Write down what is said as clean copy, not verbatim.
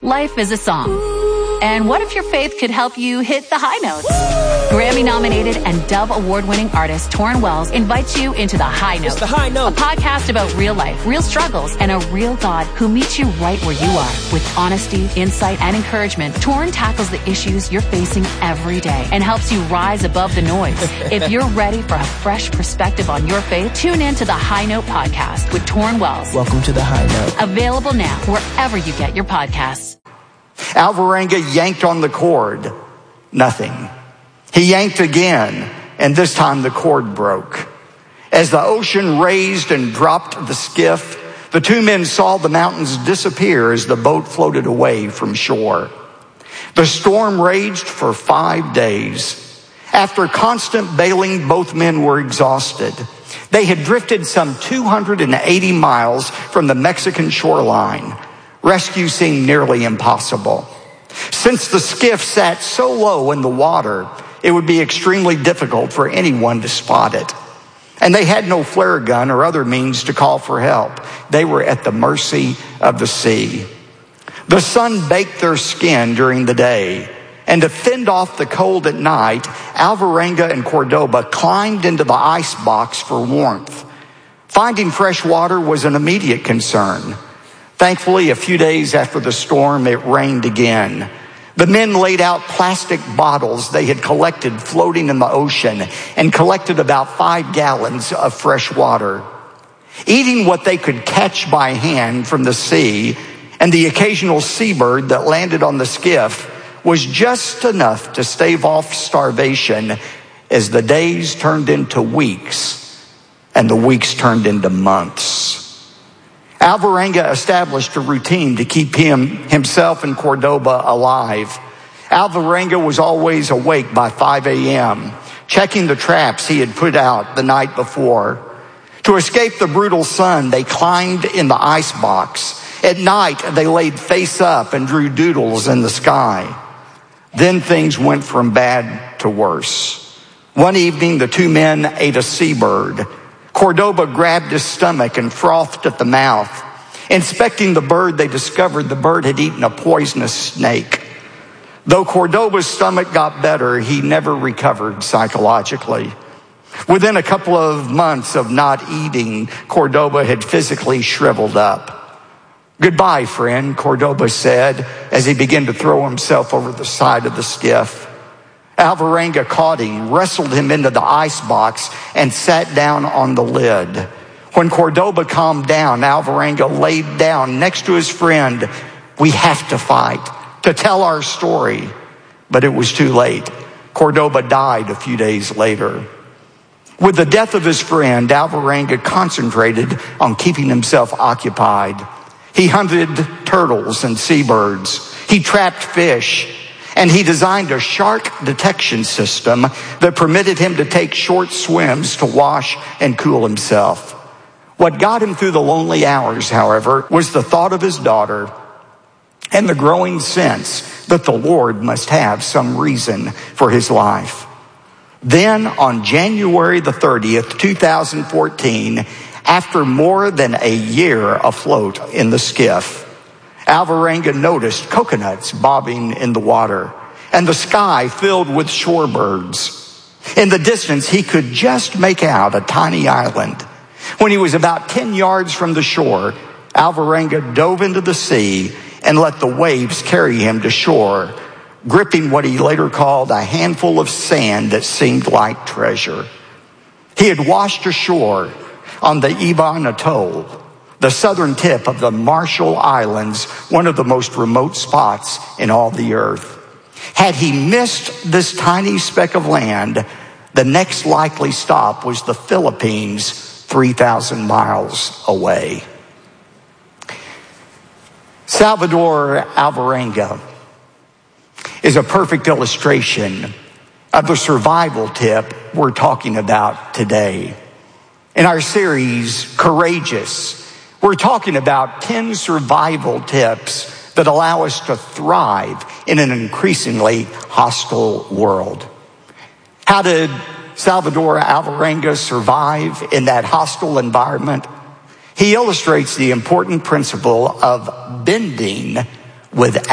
Life is a song. And what if your faith could help you hit the high notes? Grammy-nominated and Dove Award-winning artist Torrin Wells invites you into The High Note. It's The High Note. A podcast about real life, real struggles, and a real God who meets you right where you are. With honesty, insight, and encouragement, Torrin tackles the issues you're facing every day and helps you rise above the noise. If you're ready for a fresh perspective on your faith, tune in to The High Note podcast with Torrin Wells. Welcome to The High Note. Available now wherever you get your podcasts. Alvarenga yanked on the cord. Nothing. He yanked again, and this time the cord broke. As the ocean raised and dropped the skiff, the two men saw the mountains disappear as the boat floated away from shore. The storm raged for 5 days. After constant bailing, both men were exhausted. They had drifted some 280 miles from the Mexican shoreline. Rescue seemed nearly impossible. Since the skiff sat so low in the water, it would be extremely difficult for anyone to spot it. And they had no flare gun or other means to call for help. They were at the mercy of the sea. The sun baked their skin during the day, and to fend off the cold at night, Alvarenga and Cordoba climbed into the ice box for warmth. Finding fresh water was an immediate concern. Thankfully, a few days after the storm, it rained again. The men laid out plastic bottles they had collected floating in the ocean and collected about 5 gallons of fresh water. Eating what they could catch by hand from the sea and the occasional seabird that landed on the skiff was just enough to stave off starvation as the days turned into weeks and the weeks turned into months. Alvarenga established a routine to keep himself and Cordoba alive. Alvarenga was always awake by 5 a.m., checking the traps he had put out the night before. To escape the brutal sun, they climbed in the ice box. At night, they laid face up and drew doodles in the sky. Then things went from bad to worse. One evening, the two men ate a seabird. Cordoba grabbed his stomach and frothed at the mouth. Inspecting the bird, they discovered the bird had eaten a poisonous snake. Though Cordoba's stomach got better, he never recovered psychologically. Within a couple of months of not eating, Cordoba had physically shriveled up. "Goodbye, friend," Cordoba said as he began to throw himself over the side of the skiff. Alvarenga caught him, wrestled him into the ice box, and sat down on the lid. When Cordoba calmed down, Alvarenga laid down next to his friend. "We have to fight, to tell our story." But it was too late. Cordoba died a few days later. With the death of his friend, Alvarenga concentrated on keeping himself occupied. He hunted turtles and seabirds. He trapped fish. And he designed a shark detection system that permitted him to take short swims to wash and cool himself. What got him through the lonely hours, however, was the thought of his daughter and the growing sense that the Lord must have some reason for his life. Then on January the 30th, 2014, after more than a year afloat in the skiff, Alvarenga noticed coconuts bobbing in the water and the sky filled with shorebirds. In the distance, he could just make out a tiny island. When he was about 10 yards from the shore, Alvarenga dove into the sea and let the waves carry him to shore, gripping what he later called a handful of sand that seemed like treasure. He had washed ashore on the Iban Atoll, the southern tip of the Marshall Islands, one of the most remote spots in all the earth. Had he missed this tiny speck of land, the next likely stop was the Philippines, 3,000 miles away. Salvador Alvarenga is a perfect illustration of the survival tip we're talking about today. In our series, Courageous, we're talking about 10 survival tips that allow us to thrive in an increasingly hostile world. How did Salvador Alvarenga survive in that hostile environment? He illustrates the important principle of bending without